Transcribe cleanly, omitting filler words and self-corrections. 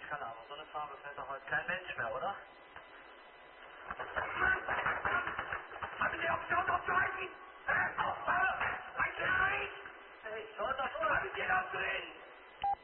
keine Ahnung, so eine Farbe fällt doch heute kein Mensch mehr, oder? Haben Sie Option aufzuhalten? Mein Kleid! Hey, schaut doch schon! Haben Sie noch drin?